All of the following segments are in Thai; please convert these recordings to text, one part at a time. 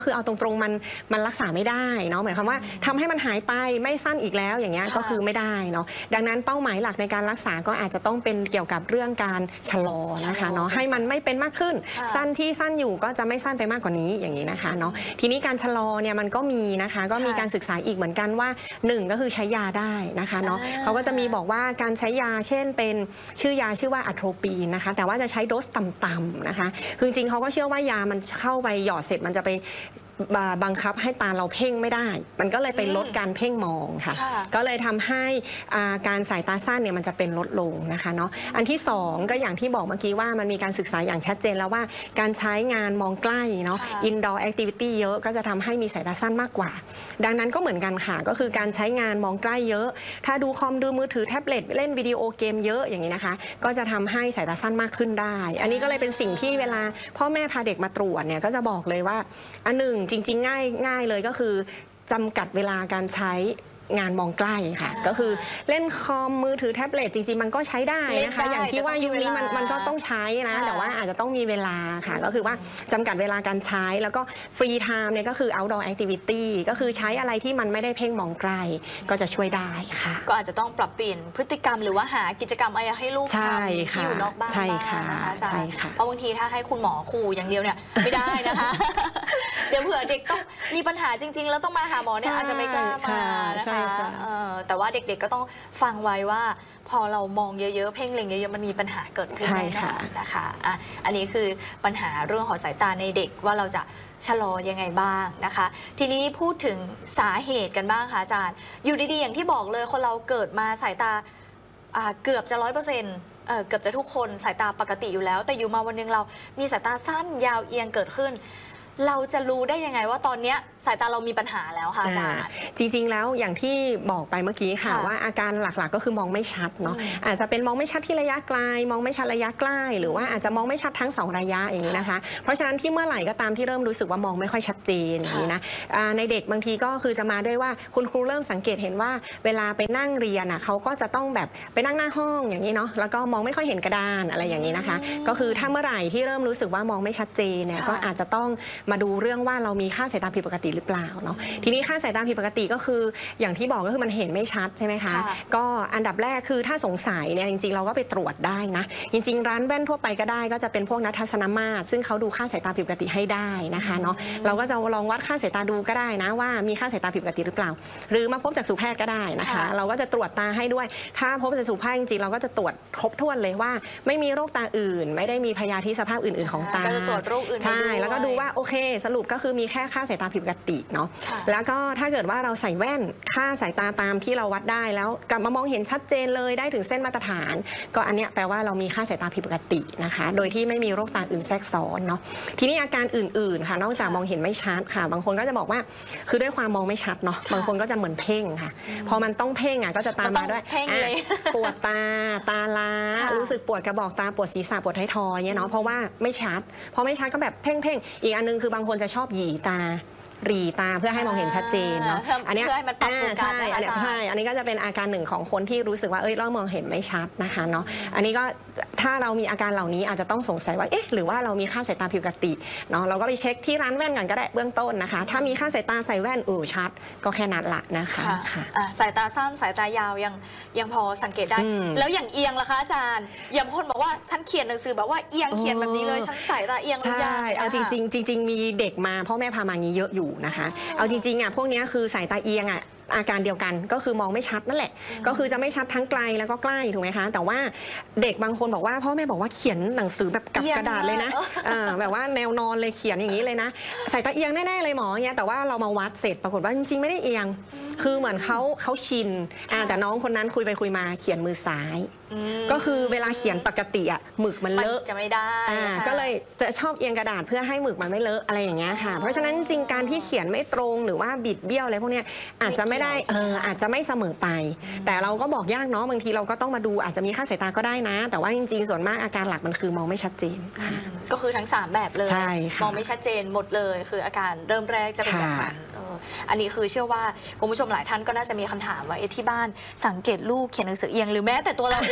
คือเอาตรงๆมันรักษาไม่ได้เนาะหมายความว่าทำให้มันหายไปไม่สั้นอีกแล้วอย่างเงี้ยก็คือไม่ได้เนาะดังนั้นเป้าหมายหลักในการรักษาก็อาจจะต้องเป็นเกี่ยวกับเรื่องการชะลอนะคะเนาะให้มันไม่เป็นมากขึ้นสั้นที่สั้นอยู่ก็จะไม่สั้นไปมากกว่านี้อย่างนี้นะคะเนาะทีนี้การชะลอเนี่ยมันก็มีนะคะก็มีการศึกษาอีกเหมือนกันว่า1ก็คือใช้ยาได้นะคะเนาะเขาก็จะมีบอกว่าการใช้ยาเช่นเป็นชื่อยาชื่อว่าอะโทรปีนนะคะแต่ว่าจะใช้โดสต่ำๆนะคะคือจริงเขาก็เชื่อว่ายามันเข้าไปหยอดเสร็จมันจะไปบังคับให้ตาเราเพ่งไม่ได้มันก็เลยไปลดการเพ่งมองค่ะก็เลยทำให้การสายตาสั้นเนี่ยมันจะเป็นลดลงนะคะเนาะอันที่2ก็อย่างที่บอกเมื่อกี้ว่ามันมีการศึกษาอย่างชัดเจนแล้วว่าการใช้งานมองใกล้เนาะ indoor activity เยอะก็จะทำให้มีสายตาสั้นมากกว่าดังนั้นก็เหมือนกันค่ะก็คือการใช้งานมองใกล้เยอะถ้าดูคอมดูมือถือแท็บเล็ตเล่นวิดีโอเกมเยอะอย่างนี้นะคะก็จะทำให้สายตาสั้นมากขึ้นได้อันนี้ก็เลยเป็นสิ่งที่เวลาพ่อแม่พาเด็กมาตรวจเนี่ยก็จะบอกเลยว่าอันหนึ่งจริงๆง่ายเลยก็คือจำกัดเวลาการใช้งานมองใกล้ค่ะก็คือเล่นคอมมือถือแท็บเล็ตจริงๆมันก็ใช้ได้นะคะอย่างที่ว่ายุคนี้มันก็ต้องใช้นะแต่ว่าอาจจะต้องมีเวลาค่ะก็คือว่าจำกัดเวลาการใช้แล้วก็ฟรีไทม์เนี่ยก็คือ outdoor activity ก็คือใช้อะไรที่มันไม่ได้เพ่งมองไกลก็จะช่วยได้ค่ะก็อาจจะต้องปรับเปลี่ยนพฤติกรรมหรือว่าหากิจกรรมอะไรให้ลูกทำที่อยู่นอกบ้านบ้างนะคะอาจารย์เพราะบางทีถ้าให้คุณหมอขู่อย่างเดียวเนี่ยไม่ได้นะคะเดี๋ยวเผื่อเด็กต้องมีปัญหาจริงๆแล้วต้องมาหาหมอเนี่ยอาจจะไม่กล้ามานะคะแต่ว่าเด็กๆก็ต้องฟังไว้ว่าพอเรามองเยอะๆเพ่งเล็งเยอะๆมันมีปัญหาเกิดขึ้นแน่นอนนะคะอันนี้คือปัญหาเรื่องของสายตาในเด็กว่าเราจะชะลอยังไงบ้างนะคะทีนี้พูดถึงสาเหตุกันบ้างค่ะอาจารย์อยู่ดีๆอย่างที่บอกเลยคนเราเกิดมาสายตาเกือบจะ100%เกือบจะทุกคนสายตาปกติอยู่แล้วแต่อยู่มาวันนึงเรามีสายตาสั้นยาวเอียงเกิดขึ้นเราจะรู้ได้ยังไงว่าตอนนี้สายตาเรามีปัญหาแล้วคะอาจารย์จริงๆแล้วอย่างที่บอกไปเมื่อกี้ค่ะว่าอาการหลักๆก็คือมองไม่ชัดเนาะอาจจะเป็นมองไม่ชัดที่ระยะไกลมองไม่ชัดระยะใกล้หรือว่าอาจจะมองไม่ชัดทั้ง2ระยะอย่างนี้นะคะเพราะฉะนั้นที่เมื่อไหร่ก็ตามที่เริ่มรู้สึกว่ามองไม่ค่อยชัดเจนอย่างนี้นะในเด็กบางทีก็คือจะมาด้วยว่าคุณครูเริ่มสังเกตเห็นว่าเวลาไปนั่งเรียนเขาก็จะต้องแบบไปนั่งหน้าห้องอย่างนี้เนาะแล้วก็มองไม่ค่อยเห็นกระดานอะไรอย่างนี้นะคะก็คือถ้าเมื่อไหร่ที่เริ่มรู้สึกว่ามองไม่ชัดเจนเนี่ยก็อาจจะต้องมาดูเรื่องว่าเรามีค่าสายตาผิดปกติหรือเปล่าเนาะทีนี้ค่าสายตาผิดปกติก็คืออย่างที่บอกก็คือมันเห็นไม่ชัดใช่ไหมคะก็อันดับแรกคือถ้าสงสัยเนี่ยจริงๆเราก็ไปตรวจได้นะจริงๆร้านแว่นทั่วไปก็ได้ก็จะเป็นพวกนักทัศนมาตรซึ่งเขาดูค่าสายตาผิดปกติให้ได้นะคะเนาะเราก็จะลองวัดค่าสายตาดูก็ได้นะว่ามีค่าสายตาผิดปกติหรือเปล่าหรือมาพบจักษุแพทย์ก็ได้นะคะเราก็จะตรวจตาให้ด้วยถ้าพบจักษุแพทย์จริงๆเราก็จะตรวจครบถ้วนเลยว่าไม่มีโรคตาอื่นไม่ได้มีพยาธิสภาพอื่นๆของตาก็จะตรวจโรคอื่นใช่แล้วก็ดูว่าโอเคสรุปก็คือมีแค่ค่าสายตาผิดปกติเนาะแล้วก็ถ้าเกิดว่าเราใส่แว่นค่าสายตาตามที่เราวัดได้แล้วกลับมามองเห็นชัดเจนเลยได้ถึงเส้นมาตรฐานก็อันเนี้ยแปลว่าเรามีค่าสายตาผิดปกตินะคะโดยที่ไม่มีโรคตาอื่นแทรกซ้อนเนาะทีนี้อาการอื่นๆค่ะนอกจากมองเห็นไม่ชัดค่ะบางคนก็จะบอกว่าคือด้วยความมองไม่ชัดเนาะบางคนก็จะเหมือนเพ่งค่ะพอมันต้องเพ่งก็จะตามมาด้วยปวดตาล้ารู้สึกปวดกระบอกตาปวดศีรษะปวดท้ายทอยเนี่ยเนาะเพราะว่าไม่ชัดพอไม่ชัดก็แบบเพ่งอีกอันนึงคือบางคนจะชอบหยีตารีตาเพื่อให้มองเห็นชัดเจนเนาะอันนี้ใช่อันนี้ก็จะเป็นอาการหนึ่งของคนที่รู้สึกว่าเรามองเห็นไม่ชัดนะคะเนาะอันนี้ก็ถ้าเรามีอาการเหล่านี้อาจจะต้องสงสัยว่าหรือว่าเรามีค่าสายตาผิดปกติเนาะเราก็ไปเช็คที่ร้านแว่นก่อนก็ได้เบื้องต้นนะคะถ้ามีค่าสายตาใส่แว่นชัดก็แค่นั้นละนะคะสายตาสั้นสายตายาวยังพอสังเกตได้แล้วอย่างเอียงล่ะคะอาจารย์อย่างคนบอกว่าฉันเขียนหนังสือแบบว่าเอียงเขียนแบบนี้เลยฉันสายตาเอียงใช่เอาจริงมีเด็กมาพ่อแม่พามางี้เยอะอยู่นะคะเอาจริงๆพวกนี้คือสายตาเอียงอาการเดียวกันก็คือมองไม่ชัดนั่นแหละก็คือจะไม่ชัดทั้งไกลแล้วก็ใกล้ถูกไหมคะแต่ว่าเด็กบางคนบอกว่าพ่อแม่บอกว่าเขียนหนังสือแบบกับกระดาษเลยนะแบบว่าแนวนอนเลยเขียนอย่างนี้เลยนะสายตาเอียงแน่ๆเลยหมอเนี่ยแต่ว่าเรามาวัดเสร็จปรากฏว่าจริงๆไม่ได้เอียงคือเหมือนเขาชินแต่น้องคนนั้นคุยไปคุยมาเขียนมือซ้ายก็คือเวลาเขียนปกติหมึกมันเลอะจะไม่ได้ก็เลยจะชอบเอียงกระดาษเพื่อให้หมึกมันไม่เลอะอะไรอย่างเงี้ยค่ะเพราะฉะนั้นจริงการที่เขียนไม่ตรงหรือว่าบิดเบี้ยวอะไรพวกนี้อาจจะไม่ได้อาจจะไม่เสมอไปแต่เราก็บอกยากเนาะบางทีเราก็ต้องมาดูอาจจะมีค่าสายตาก็ได้นะแต่ว่าจริงๆส่วนมากอาการหลักมันคือมองไม่ชัดเจนก็คือทั้ง3แบบเลยมองไม่ชัดเจนหมดเลยคืออาการเริ่มแรกจะเป็นแบบนั้นอันนี้คือเชื่อว่าคุณผู้ชมหลายท่านก็น่าจะมีคำถามว่าที่บ้านสังเกตลูกเขียนหนังสือเอียงหรือแม้แต่ตัวเราเอง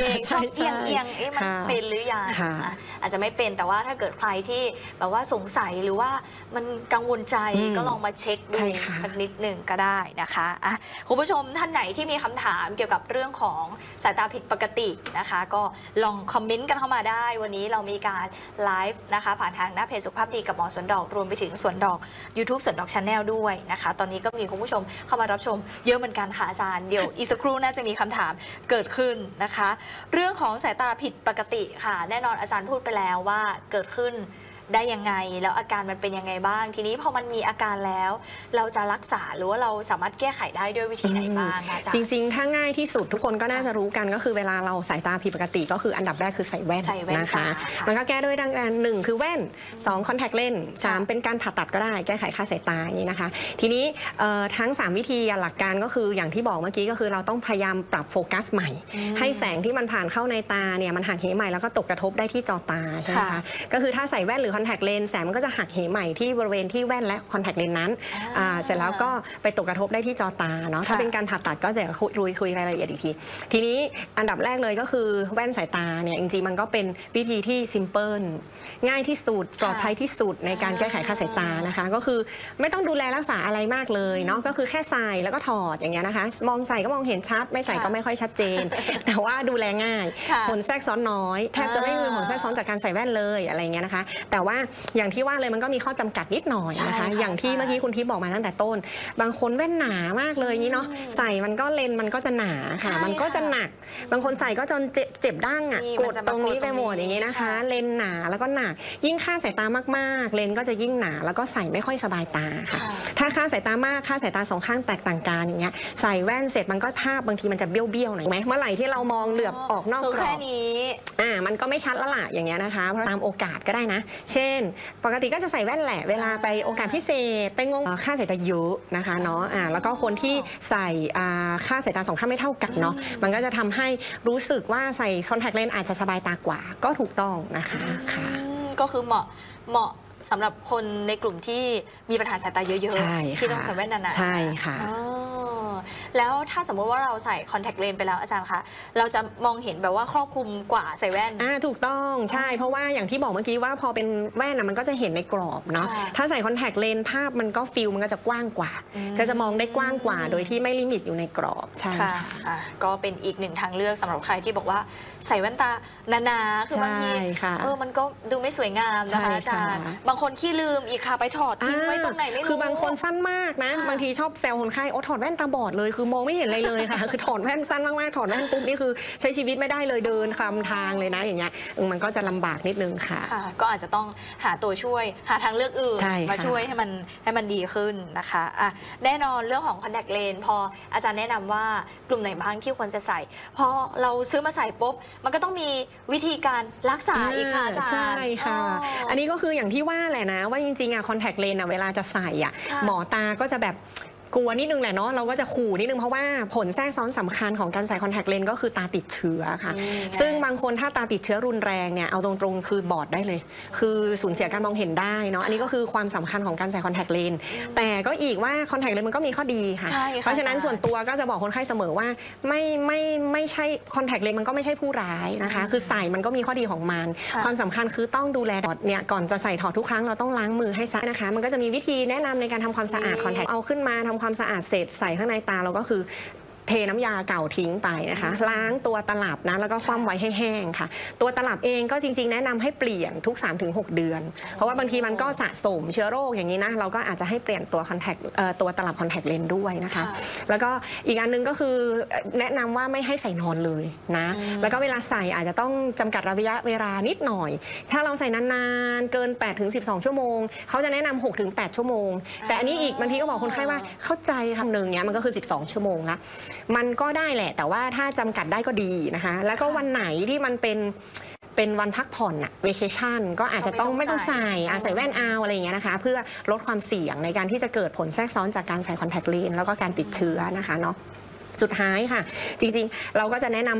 องชอบเอียงมันเป็นหรือยังอาจจะไม่เป็นแต่ว่าถ้าเกิดใครที่แบบว่าสงสัยหรือว่ามันกังวลใจก็ลองมาเช็คดูสักนิดหนึ่งก็ได้นะคะคุณผู้ชมท่านไหนที่มีคำถามเกี่ยวกับเรื่องของสายตาผิดปกตินะคะก็ลองคอมเมนต์กันเข้ามาได้วันนี้เรามีการไลฟ์นะคะผ่านทางหน้าเพจสุขภาพดีกับหมอสวนดอกรวมไปถึงสวนดอก YouTube สวนดอก Channel ด้วยนะคะตอนนี้ก็มีคุณผู้ชมเข้ามารับชมเยอะเหมือนกันค่ะอาจารย์เดี๋ยวอีกสักครู่น่าจะมีคำถามเกิดขึ้นนะคะเรื่องของสายตาผิดปกติค่ะแน่นอนอาจารย์พูดไปแล้วว่าเกิดขึ้นได้ยังไงแล้วอาการมันเป็นยังไงบ้างทีนี้พอมันมีอาการแล้วเราจะรักษาหรือว่าเราสามารถแก้ไขได้ด้วยวิธีไหนบ้างอาจารย์จริงๆถ้าง่ายที่สุดทุกคนก็น่าจะรู้กันก็คือเวลาเราสายตาผิดปกติก็คืออันดับแรกคือใส่แว่นนะคะมันก็แก้ด้วยดังนั้น1คือแว่น2คอนแทคเลนส์3เป็นการผ่าตัดก็ได้แก้ไขค่าสายตาอย่างนี้นะคะทีนี้ทั้ง3วิธีหลักการก็คืออย่างที่บอกเมื่อกี้ก็คือเราต้องพยายามปรับโฟกัสใหม่ให้แสงที่มันผ่านเข้าในตาเนี่ยมันหักเหใหม่แล้วก็ตกกระทบได้ที่จอตาใช่ไหมคะก็คือถ้าใส่แว่นหรือคอนแทคเลนส์แสงมันก็จะหักเหใหม่ที่บริเวณที่แว่นและคอนแทคเลนส์นั้นเสร็จแล้วก็ไปตกกระทบได้ที่จอตาเนาะถ้าเป็นการผ่าตัดก็จะคุยรายละเอียดอีกทีทีนี้อันดับแรกเลยก็คือแว่นสายตาเนี่ยจริงๆมันก็เป็นวิธีที่ซิมเพิลง่ายที่สุดปลอดภัยที่สุดในการแก้ไขค่าสายตานะคะก็คือไม่ต้องดูแลรักษาอะไรมากเลยเนาะก็คือแค่ใส่แล้วก็ถอดอย่างเงี้ยนะคะมองใส่ก็มองเห็นชัดไม่ใส่ก็ไม่ค่อยชัดเจนแต่ว่าดูแลง่ายผลแทรกซ้อนน้อยแทบจะไม่มีผลแทรกซ้อนจากการใส่แว่นเลยอะไรเงี้ยนะคะแต่ว่าอย่างที่ว่าเลยมันก็มีข้อจำกัดนิดหน่อยนะคะอย่างที่เมื่อกี้คุณทิพย์บอกมาตั้งแต่ต้นบางคนแว่นหนามากเลยนี่เนาะใส่มันก็เลนมันก็จะหนาค่ะมันก็จะหนักบางคนใส่ก็จนเจ็บดั้งอ่ะกดตรงนี้ไปหมดอย่างงี้นะคะเลนหนาแล้วก็หนักยิ่งค่าสายตามากๆเลนก็จะยิ่งหนาแล้วก็ใส่ไม่ค่อยสบายตาค่ะถ้าค่าสายตามากค่าสายตาสองข้างแตกต่างกันอย่างเงี้ยใส่แว่นเสร็จมันก็ภาพบางทีมันจะเบี้ยวๆหน่อยไหมเมื่อไหร่ที่เรามองเหลือบออกนอกกรอบมันก็ไม่ชัดแล้วล่ะอย่างเงี้ยนะคะเพราะตามโอกาสก็ได้นะเช่นปกติก็จะใส่แว่นแหละเวลาไปโอกาสพิเศษไปงงค่าสายตาเยอะนะคะเนาะแล้วก็คนที่ใส่ค่าสายตาสองข้างไม่เท่ากันเนาะมันก็จะทำให้รู้สึกว่าใส่คอนแทคเลนส์อาจจะสบายตากว่าก็ถูกต้องนะคะค่ะก็คือเหมาะสำหรับคนในกลุ่มที่มีปัญหาสายตาเยอะๆที่ต้องใส่แว่นนานๆใช่ค่ะแล้วถ้าสมมติว่าเราใส่คอนแทคเลนส์ไปแล้วอาจารย์คะเราจะมองเห็นแบบว่าครอบคลุมกว่าใส่แว่นถูกต้องใช่เพราะว่าอย่างที่บอกเมื่อกี้ว่าพอเป็นแว่นมันก็จะเห็นในกรอบเนาะถ้าใส่คอนแทคเลนส์ภาพมันก็ฟิลมันก็จะกว้างกว่าก็จะมองได้กว้างกว่าโดยที่ไม่ลิมิตอยู่ในกรอบใช่ค่ะก็เป็นอีกหนึ่งทางเลือกสำหรับใครที่บอกว่าใส่แว่นตาหนาๆคือบางทีมันก็ดูไม่สวยงามนะคะอาจารย์บางคนขี้ลืมอีกค่ะไปถอดทิ้งไว้ตรงไหนไม่รู้คือบางคนสั้นมากนะบางทีชอบแซวคนไข้ถอดแว่นตาบอดเลยคือมองไม่เห็นอะไรเลยค่ะคือถอดแว่นสั้นมากๆถอดแว่นปุ๊บนี่คือใช้ชีวิตไม่ได้เลยเดินคลำทางเลยนะอย่างเงี้ยมันก็จะลำบากนิดนึงค่ะก็อาจจะต้องหาตัวช่วยหาทางเลือกอื่นมาช่วยให้มันดีขึ้นนะคะแน่นอนเรื่องของคอนแทคเลนส์พออาจารย์แนะนำว่ากลุ่มไหนบ้างที่ควรจะใส่พอเราซื้อมาใส่ปุ๊บมันก็ต้องมีวิธีการรักษาอีกค่ะอาจารย์ใช่ค่ะอันนี้ก็คืออย่างที่ว่าแหละนะว่าจริงๆคอนแทคเลนส์เวลาจะใส่หมอตาก็จะแบบกลัวนิดนึงแหละเนาะเราก็จะขู่นิดนึงเพราะว่าผลแทรกซ้อนสำคัญของการใส่คอนแทคเลนส์ก็คือตาติดเชื้อค่ะซึ่งบางคนถ้าตาติดเชื้อรุนแรงเนี่ยเอาตรงๆคือบอดได้เลยคือสูญเสียการมองเห็นได้เนาะอันนี้ก็คือความสำคัญของการใส่คอนแทคเลนส์แต่ก็อีกว่าคอนแทคเลนส์มันก็มีข้อดีค่ะเพราะฉะนั้นส่วนตัวก็จะบอกคนไข้เสมอว่าไม่ใช่คอนแทคเลนส์มันก็ไม่ใช่ผู้ร้ายนะคะคือใส่มันก็มีข้อดีของมันความสำคัญคือต้องดูแลถอดเนี่ยก่อนจะใส่ถอดทุกครั้งเราต้องล้างมือให้สะอาดนะคะมันก็จะมีวิธีแนะนำในการทำความสะอาดคอนแทคเอาขึ้นมาทำความสะอาดเสร็จใส่ข้างในตาเราก็คือเทน้ำยาเก่าทิ้งไปนะคะล้างตัวตลับนะแล้วก็คว่ำไว้ให้แห้งค่ะตัวตลับเองก็จริงๆแนะนำให้เปลี่ยนทุก 3-6 เดือนเพราะว่าบางทีมันก็สะสมเชื้อโรคอย่างนี้นะเราก็อาจจะให้เปลี่ยนตัวตลับคอนแทคเลนส์ด้วยนะคะแล้วก็อีกอันนึงก็คือแนะนำว่าไม่ให้ใส่นอนเลยนะแล้วก็เวลาใส่อาจจะต้องจำกัดระยะเวลานิดหน่อยถ้าเราใส่นานๆเกิน 8-12 ชั่วโมงเขาจะแนะนำ 6-8 ชั่วโมงแต่อันนี้อีกบางทีก็บอกคนไข้ว่าเข้าใจคำหนึ่งเนี้ยมันก็คือ12 ชั่วโมงละมันก็ได้แหละแต่ว่าถ้าจำกัดได้ก็ดีนะคะแล้วก็วันไหนที่มันเป็นวันพักผ่อนอะเวเคชั่นก็อาจจะต้องไม่ต้องใส่แว่นเอาอะไรอย่างเงี้ยนะคะเพื่อลดความเสี่ยงในการที่จะเกิดผลแทรกซ้อนจากการใส่คอนแทคเลนส์แล้วก็การติดเชื้อนะคะเนาะสุดท้ายค่ะจริงๆเราก็จะแนะนำ